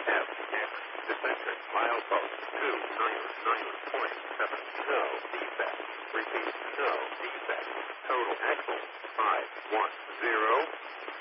F. Camera. Descendant. Milepost 299.7. No defect. Repeat. No defect. Total axle 510.